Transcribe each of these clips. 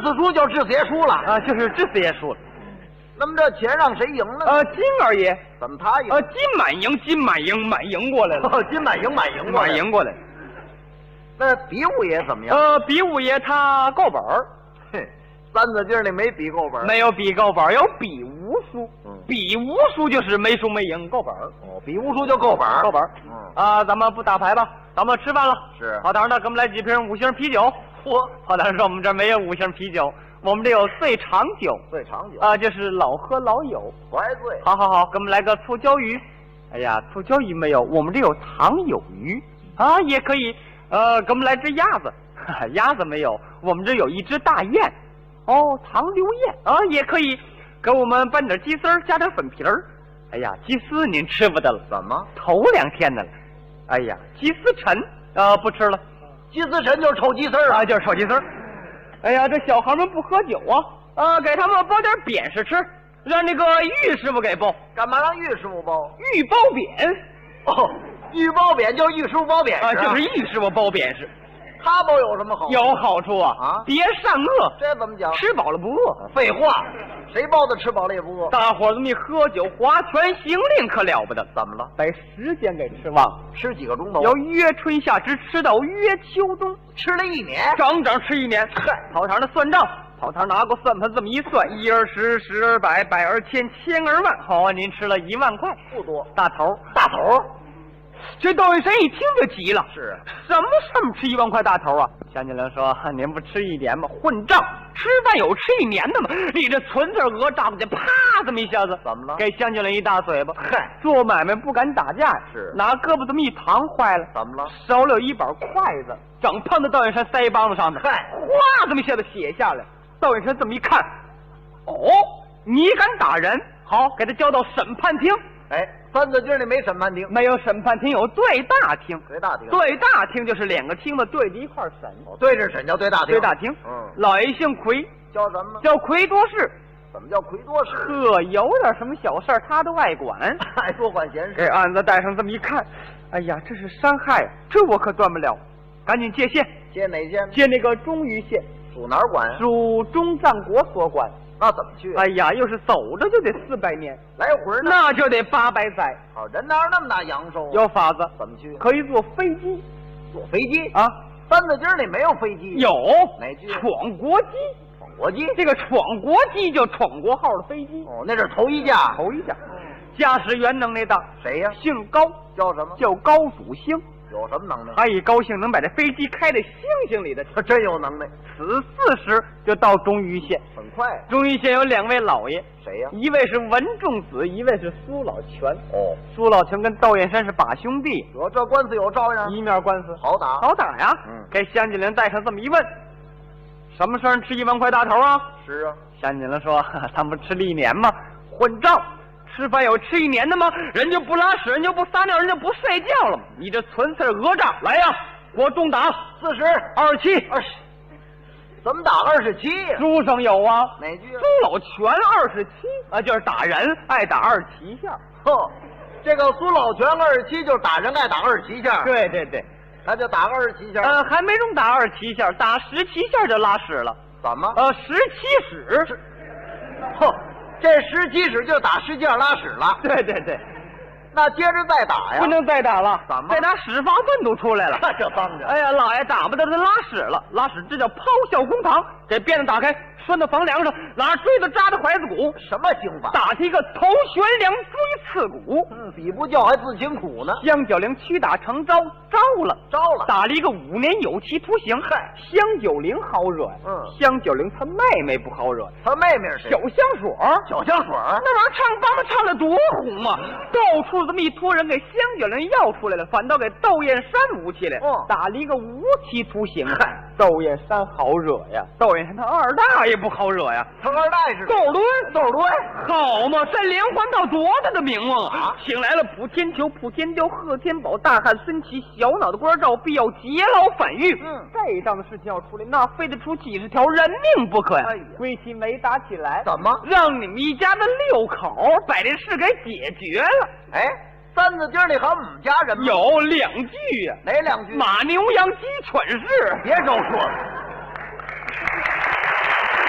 次输就治死爷输了啊，就是治死爷输了。 那么这钱让谁赢了？ 金二爷。 怎么他赢？ 金满赢，金满赢，满赢过来了。 金满赢，满赢过来。 那比武爷怎么样？ 比武爷他够本儿。 嘿，三字经里没比够本， 没有比够本，有比无输。比无输就是没输没赢，够本儿。 比无输就够本， 够本。咱们不打牌吧，咱们吃饭了。 是。 炮堂呢，给我们来几瓶5星啤酒。炮堂说我们这没有5星啤酒，我们这有最长酒。 最长酒就是老喝老有， 不爱醉。 好，给我们来个醋椒鱼。哎呀，醋椒鱼没有，我们这有糖有鱼啊，也可以。给我们来只鸭子。鸭子没有，我们这有一只大雁。糖溜雁啊，也可以。给我们拌点鸡丝儿，加点粉皮儿。哎呀，鸡丝您吃不得了。 怎么？ 头2天的了。哎呀，鸡丝陈不吃了。 鸡丝陈就是臭鸡丝儿啊，就是臭鸡丝儿。哎呀，这小孩们不喝酒啊，给他们包点扁食吃，让那个玉师傅给包。 干嘛让玉师傅包？ 玉包扁。 玉包扁就是玉师傅包扁食就是玉师傅包扁食。 他包有什么好处？ 有好处啊！别善恶。 这怎么讲？ 吃饱了不饿。 废话，谁包的吃饱了也不饿？ 大伙儿这么一喝酒，划拳行令可了不得。 怎么了？ 把时间给吃忘了。 吃几个钟头？ 要约春夏之吃到约秋冬， 吃了1年， 整吃1年。 嗨， 跑堂的算账，跑堂拿过算盘这么一算，1而10，10而100，100而1000，1000而万。好，您吃了1万块， 不多。 大头。这窦玉山一听就急了。 是啊， 什么上面吃1万块大头啊？乡亲们说：“您不吃1年吗？混账！吃饭有吃1年的吗？你这存字讹诈不去，啪这么一下子， 怎么了？ 给乡亲们一大嘴巴。 嗨， 做买卖不敢打架， 是拿胳膊这么一扛，坏了。 怎么了？ 少了一把筷子，整碰到窦玉山腮帮子上面， 嗨， 哗这么一下子血下来。窦玉山这么一看，你敢打人？好，给他交到审判厅。 哎，三字经里没审判庭， 没有审判庭，有对大厅。 对大厅， 对大厅就是2个厅子对着一块审。 对着审叫对大厅。 对大厅。老爷姓奎， 叫什么？ 叫奎多士。 怎么叫奎多士？ 有点什么小事他都爱管， 爱多管闲事。 给案子带上这么一看，哎呀，这是伤害啊，这我可断不了，赶紧接线。 接哪线？ 接那个中牟县。 属哪儿管？ 属中战国所管。 那怎么去？ 哎呀，要是走着就得400年， 来回呢那就得800载。 好，人哪有那么大阳寿？ 有法子， 怎么去？ 可以坐飞机。 坐飞机啊？ 三字经里没有飞机。 有哪句？ 闯国机。 闯国机， 这个闯国机叫闯国号的飞机。 那是头一架。 头一架。驾驶员能耐大。 谁呀？ 姓高， 叫什么？ 叫高祖兴。 有什么能耐？ 他一高兴能把这飞机开在星星里的， 他真有能耐。 此4时就到中牟县， 很快。 中牟县有2位老爷， 谁呀？ 一位是文仲子，一位是苏老全。苏老全跟窦燕山是把兄弟， 这官司有照样， 一面官司好打， 好打呀。给乡亲们带上这么一问，什么事儿吃1万块大头啊？ 是啊。 乡亲们说，他们吃了1年吗？混账！吃饭有吃1年的吗？人就不拉屎，人就不撒尿，人就不睡觉了吗？你这存次讹诈！来呀，给我重打 40、 27、 20。怎么打27呀？ 书上有啊。 哪句？ 苏老全27啊，就是打人爱打27下。 这个苏老全27就是打人爱打27下。 对， 他就打个27下。 还没中打27下，打17下就拉屎了。 怎么 ？17屎。 这17屎就打10下拉屎了。 对， 那接着再打呀？ 不能再打了。 怎么？ 再打屎发粪都出来了。 那就脏着。 哎呀，老爷打不得他拉屎了，拉屎这叫咆哮公堂。这辫子打开，拴到房梁上，拿锥子扎的怀子骨。 什么刑法？ 打他一个头悬梁锥刺股。 比不叫还自请苦呢。 香九龄屈打成招，招了，打了一个5年有期徒刑。 嗨， 香九龄好惹。香九龄他妹妹不好惹。 他妹妹是谁？ 小香水。 小香水， 那玩意儿唱梆子唱的多红啊！到处这么一托人给香九龄要出来了，反倒给窦燕山捂起来，打了一个无期徒刑。窦燕山好惹呀，窦燕山他二大爷不好惹呀。 他二大爷是窦伦，好嘛，在连环道多大的名望啊！请来了普天裘、普天雕、贺天宝、大汉孙琦、小脑袋官赵，必要劫牢反狱。这档的事情要出来，那非得出几10条人命不可呀！归期没打起来， 怎么让你们一家的6口把这事给解决了？ 三字经里还有我们家人吗？ 有2句呀。 哪2句？ 马牛羊鸡犬市。 别招说了。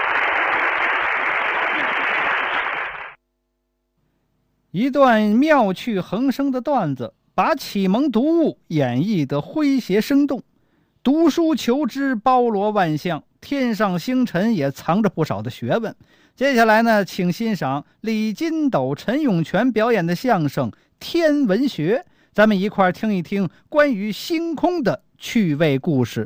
一段妙趣横生的段子，把启蒙读物演绎得诙谐生动。读书求知包罗万象，天上星辰也藏着不少的学问。接下来呢，请欣赏李金斗、陈永泉表演的相声《天文学》，咱们一块儿听一听关于星空的趣味故事。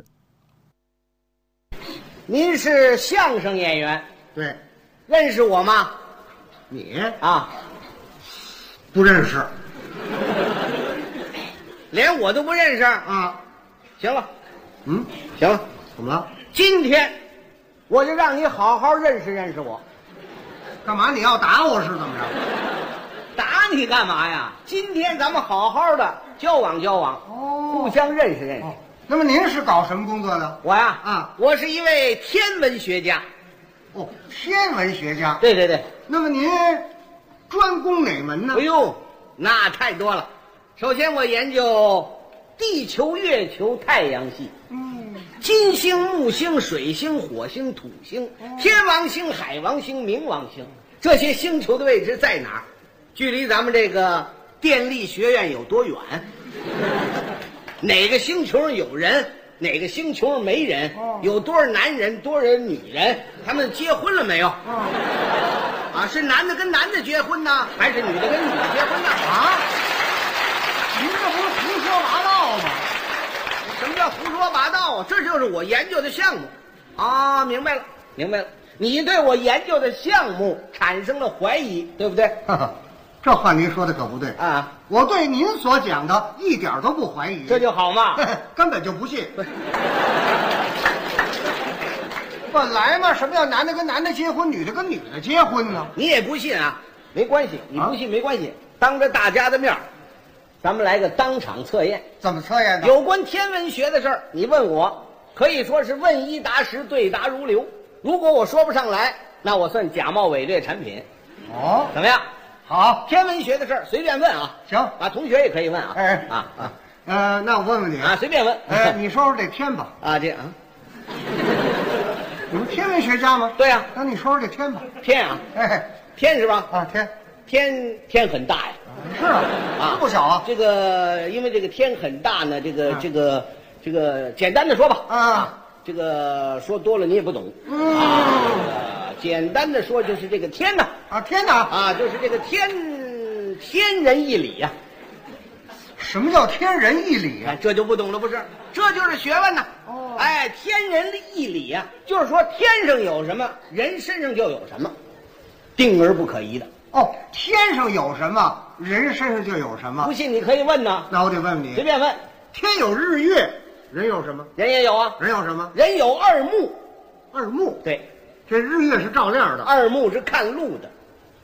您是相声演员， 对， 认识我吗？ 你啊， 不认识连我都不认识。 啊？ 行了， 行了，怎么了？ 今天我就让你好好认识认识我。 干嘛？你要打我是怎么着？ 打你干嘛呀？今天咱们好好的交往交往，互相认识认识。 那么您是搞什么工作的？ 我呀，我是一位天文学家。 哦，天文学家。 对对对。 那么您专攻哪门呢？ 哎呦，那太多了。首先我研究地球、月球、太阳系，金星、木星、水星、火星、土星、天王星、海王星、冥王星，这些星球的位置在哪儿？距离咱们这个电力学院有多远？哪个星球上有人，哪个星球上没人？有多少男人，多少女人？他们结婚了没有？啊，是男的跟男的结婚呢，还是女的跟女的结婚呢？啊， 您这不是胡说八道吗？ 什么叫胡说八道啊？这就是我研究的项目。啊，明白了，明白了。你对我研究的项目产生了怀疑，对不对？ 这话您说的可不对啊！ 我对您所讲的一点都不怀疑， 这就好嘛。 根本就不信。本来嘛，什么叫男的跟男的结婚，女的跟女的结婚呢？ 你也不信啊？没关系，你不信没关系。当着大家的面，咱们来个当场测验。 怎么测验呢？ 有关天文学的事儿，你问我，可以说是问一答十，对答如流。如果我说不上来，那我算假冒伪劣产品。 哦， 怎么样？ 好， 天文学的事儿随便问啊。 行， 啊，同学也可以问啊。 那我问问你啊，随便问。 你说说这天吧。 啊，这啊， 你们天文学家吗？ 对呀。 那你说说这天吧。 天啊，天是吧？ 啊， 天很大呀。 是啊，这不小啊。 这个因为这个天很大呢，这个简单的说吧。这个说多了你也不懂。简单的说就是这个天呐。 天呐。 就是这个天人一理呀。 什么叫天人一理啊？ 这就不懂了，不是？这就是学问呐。天人一理呀，就是说天上有什么，人身上就有什么，定而不可移的。 天上有什么，人身上就有什么。 不信你可以问呐。 那我得问问你， 随便问。 天有日月，人有什么？ 人也有啊。 人有什么？ 人有二目。 二目。 对， 这日月是照亮的， 二目是看路的。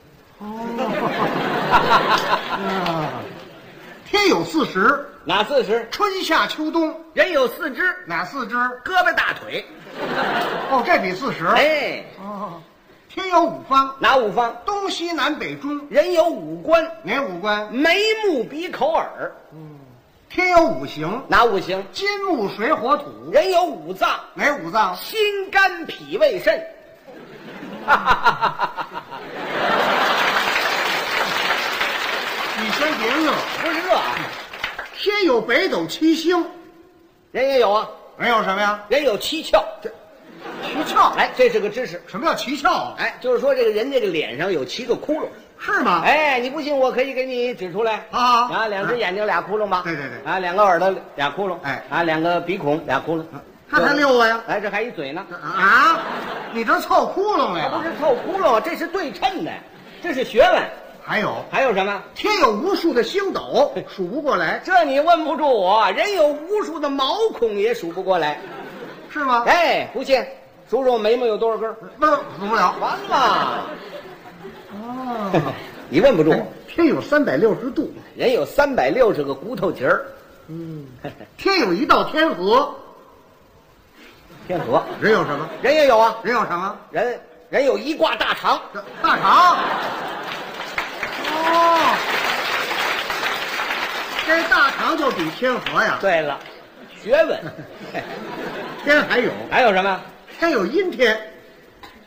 天有40， 哪40？ 春夏秋冬。 人有4肢， 哪4肢？ 胳膊大腿。 这比40。天有5方， 哪5方？ 东西南北中。 人有5官， 哪5官？ 眉目鼻口耳。 天有5行， 哪5行？ 金木水火土。 人有5脏， 哪5脏？ 心肝脾胃肾。 你先别乐， 不是乐啊。 天有北斗7星， 人也有啊。 人有什么呀？ 人有7窍。 7窍。 这是个知识。 什么叫7窍？ 就是说这个人这个脸上有7个窟窿。 是吗？ 你不信我可以给你指出来。2只眼睛俩窟窿吧。 对。 2个耳朵俩窟窿。2个鼻孔俩窟窿。 这才6个呀。 这还一嘴呢。 你这凑窟窿呀？ 不是凑窟窿，这是对称的，这是学问。还有什么？ 天有无数的星斗，数不过来。 这你问不住我，人有无数的毛孔也数不过来， 是吗？ 不信，数数我眉毛有多少根？ 不是，数不了。 完了。你问不住我。 天有360度， 人有360个骨头节儿。 天有一道天河。 天河。 人有什么？ 人也有啊。 人有什么？ 人有一挂大肠。 大肠。这大肠就比天河呀。 对了，学问。 天还有什么？ 天有阴天。